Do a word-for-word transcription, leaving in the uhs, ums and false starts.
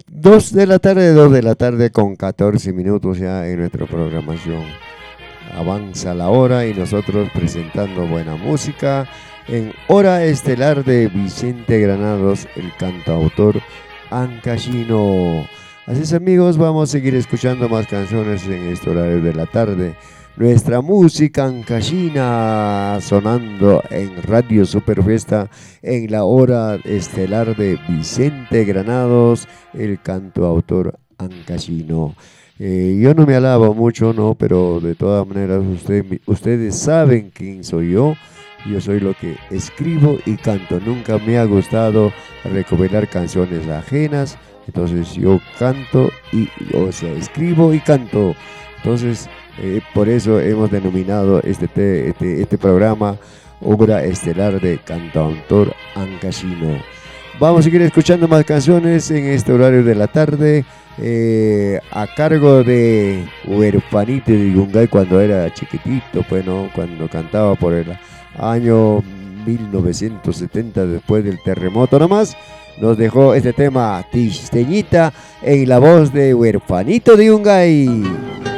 Dos de la tarde, dos de la tarde con catorce minutos ya en nuestra programación. Avanza la hora y nosotros presentando buena música en Hora Estelar de Vicente Granados, el cantautor ancashino. Así es, amigos, vamos a seguir escuchando más canciones en este horario de la tarde. Nuestra música ancashina sonando en Radio Superfiesta en la Hora Estelar de Vicente Granados, el cantautor ancashino. Eh, yo no me alabo mucho, no, pero de todas maneras usted, ustedes saben quién soy yo. Yo soy lo que escribo y canto. Nunca me ha gustado recopilar canciones ajenas. Entonces yo canto y, o sea, escribo y canto. Entonces, eh, por eso hemos denominado este, te, este, este programa Obra Estelar de Cantautor Ancashino. Vamos a seguir escuchando más canciones en este horario de la tarde. Eh, a cargo de Huerfanito de Yungay cuando era chiquitito, pues, ¿no? Cuando cantaba por el año mil novecientos setenta, después del terremoto nomás, nos dejó este tema Tisteñita en la voz de Huerfanito de Yungay.